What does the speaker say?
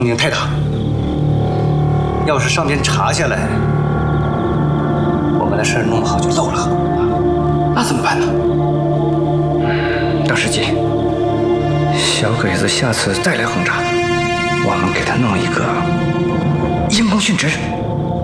命太大，要是上天查下来，我们的事儿弄不好就漏了，那怎么办呢？ 大师姐，小鬼子下次再来轰炸，我们给他弄一个因公殉职。